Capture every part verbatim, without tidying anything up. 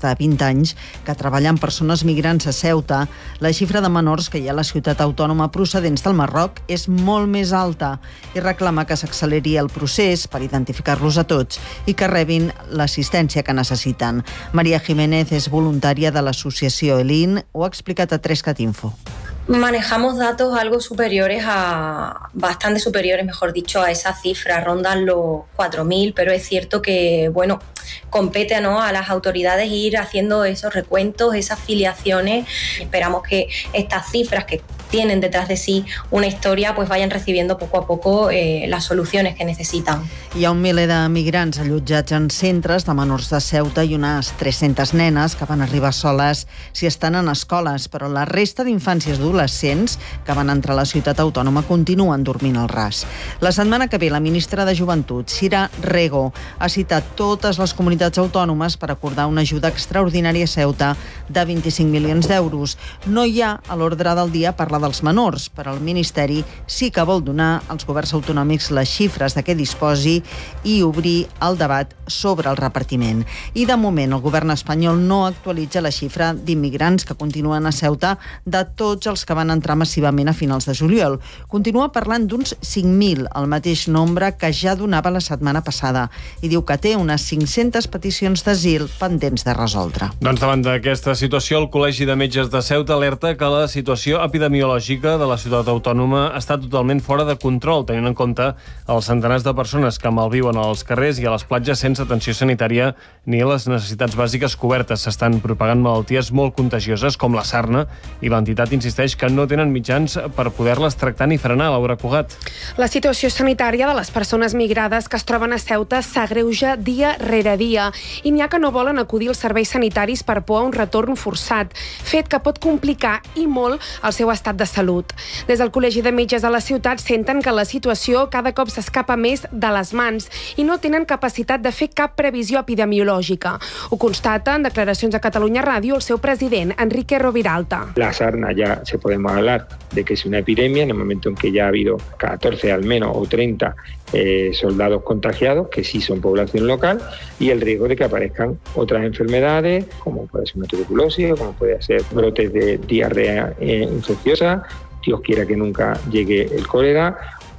de vint anys que treballen persones migrants a Ceuta, la xifra de menors que hi ha a la ciutat autònoma procedents del Marroc és molt més alta i reclama que s'acceleri el procés per identificar-los a tots i que rebin l'assistència que necessiten. Maria Jiménez és voluntària de l'associació Elin, ho ha explicat a Trescat Info. Manejamos datos algo superiores a, bastante superiores, mejor dicho, a esa cifra, rondan los cuatro mil, pero es cierto que, bueno, compete, ¿no?, a las autoridades ir haciendo esos recuentos, esas filiaciones. Esperamos que estas cifras que tienen detrás de sí una historia, pues vayan recibiendo poco a poco eh, las soluciones que necesitan. Hi ha un miler de migrants allotjats en centres de menors de Ceuta i unes tres-centes nenes que van arribar soles si estan en escoles, però la resta d'infants i adolescents que van entrar a la ciutat autònoma continuen dormint al ras. La setmana que ve, la ministra de Joventut, Sira Rego, ha citat totes les comunitats autònomes per acordar una ajuda extraordinària a Ceuta de vint-i-cinc milions d'euros. No hi ha a l'ordre del dia parlar dels menors, però el Ministeri sí que vol donar als governs autonòmics les xifres de què disposi i obrir el debat sobre el repartiment. I de moment el govern espanyol no actualitza la xifra d'immigrants que continuen a Ceuta de tots els que van entrar massivament a finals de juliol. Continua parlant d'uns cinc mil, el mateix nombre que ja donava la setmana passada, i diu que té unes cinc-centes peticions d'asil pendents de resoldre. Doncs davant d'aquesta situació, el Col·legi de Metges de Ceuta alerta que la situació epidemiològica de la ciutat autònoma està totalment fora de control, tenint en compte els centenars de persones que malviuen als carrers i a les platges sense atenció sanitària ni les necessitats bàsiques cobertes. S'estan propagant malalties molt contagioses com la sarna i l'entitat insisteix que no tenen mitjans per poder-les tractar ni frenar. Laura Cugat. La situació sanitària de les persones migrades que es troben a Ceuta s'agreuja dia rere dia i n'hi ha que no volen acudir als serveis sanitaris per por a un retorn forçat, fet que pot complicar i molt el seu estat de salut. Des del Col·legi de Metges de la ciutat senten que la situació cada cop s'escapa més de les mans i no tenen capacitat de fer cap previsió epidemiològica. Ho constata en declaracions a Catalunya Ràdio el seu president, Enrique Roviralta. La sarna ya se podemos hablar de que es una epidemia en el momento en que ya ha habido catorce al menos o treinta eh, soldados contagiados, que sí son población local, y el riesgo de que aparezcan otras enfermedades, como puede ser una tuberculosis, como puede ser brotes de diarrea eh, infecciosa, Dios quiera que nunca llegue el cólera.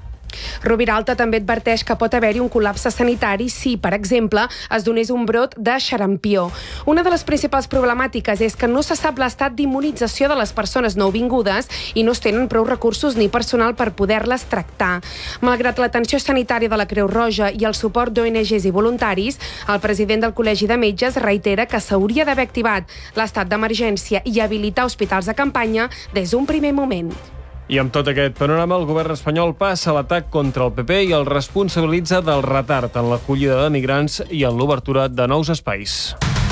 Roviralta també adverteix que pot haver-hi un col·lapse sanitari si, per exemple, es donés un brot de xarampió. Una de les principals problemàtiques és que no se sap l'estat d'immunització de les persones nouvingudes i no es tenen prou recursos ni personal per poder-les tractar. Malgrat l'atenció sanitària de la Creu Roja i el suport d'O N Ges i voluntaris, el president del Col·legi de Metges reitera que s'hauria d'haver activat l'estat d'emergència i habilitar hospitals de campanya des d'un primer moment. I amb tot aquest panorama, el govern espanyol passa a l'atac contra el P P i el responsabilitza del retard en l'acollida de migrants i en l'obertura de nous espais.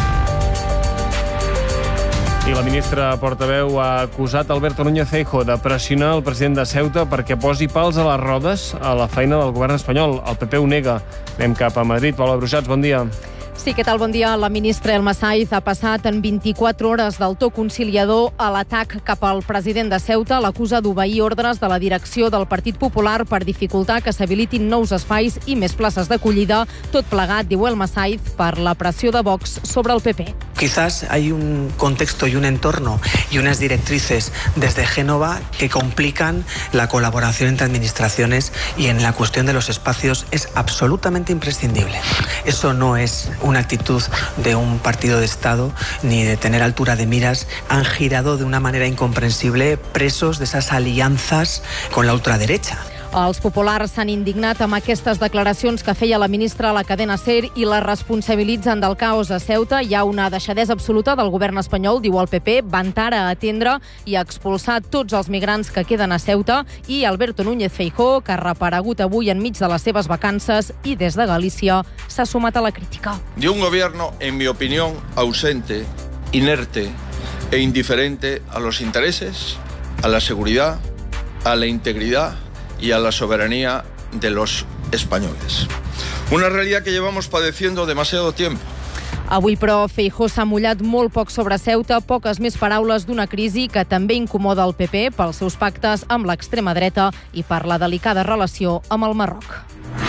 I la ministra portaveu ha acusat Alberto Núñez Feijóo de pressionar el president de Ceuta perquè posi pals a les rodes a la feina del govern espanyol. El P P ho nega. Anem cap a Madrid. Paula Brujats, bon dia. Sí, què tal? Bon dia. La ministra Elma Saiz ha passat en vint-i-quatre hores del to conciliador a l'atac cap al president de Ceuta. L'acusa d'obeir ordres de la direcció del Partit Popular per dificultar que s'habilitin nous espais i més places d'acollida. Tot plegat, diu Elma Saiz, per la pressió de Vox sobre el P P. Quizás hay un contexto y un entorno y unas directrices desde Génova que complican la colaboración entre administraciones y en la cuestión de los espacios es absolutamente imprescindible. Eso no es una actitud de un partido de Estado ni de tener altura de miras. Han girado de una manera incomprensible presos de esas alianzas con la ultraderecha. Els populars s'han indignat amb aquestes declaracions que feia la ministra a la cadena SER i la responsabilitzen del caos a Ceuta. Hi ha una deixadesa absoluta del govern espanyol, diu el P P, vantar a atendre i a expulsar tots els migrants que queden a Ceuta, i Alberto Núñez Feijóo, que ha reaparegut avui enmig de les seves vacances i des de Galícia s'ha sumat a la crítica. De un gobierno, en mi opinión, ausente, inerte e indiferente a los intereses, a la seguridad, a la integridad y a la soberanía de los españoles. Una realidad que llevamos padeciendo demasiado tiempo. Avui, però, Feijóo s'ha mullat molt poc sobre Ceuta, poques més paraules d'una crisi que també incomoda el P P pels seus pactes amb l'extrema dreta i per la delicada relació amb el Marroc.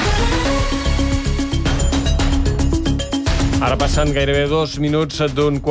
Ara passen gairebé dos minuts d'un